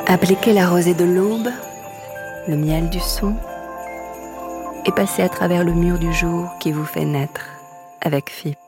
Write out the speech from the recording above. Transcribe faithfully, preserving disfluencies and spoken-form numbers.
Appliquez la rosée de l'aube, le miel du son, et passez à travers le mur du jour qui vous fait naître avec F I P.